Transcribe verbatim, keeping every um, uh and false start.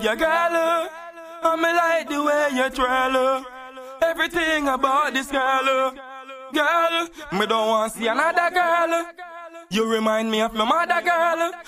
you, girl. And me like the way you twirl. Everything about this girl. Girl, me don't want to see another girl. You remind me of my mother, girl.